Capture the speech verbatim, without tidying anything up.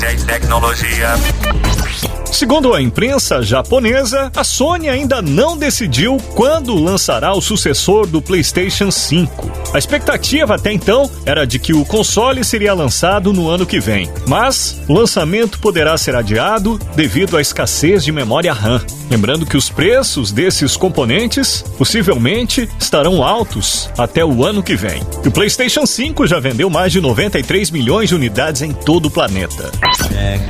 Tecnologia. Segundo a imprensa japonesa, a Sony ainda não decidiu quando lançará o sucessor do PlayStation cinco. A expectativa até então era de que o console seria lançado no ano que vem, mas o lançamento poderá ser adiado devido à escassez de memória RAM. Lembrando que os preços desses componentes possivelmente estarão altos até o ano que vem. E o PlayStation cinco já vendeu mais de noventa e três milhões de unidades em todo o planeta.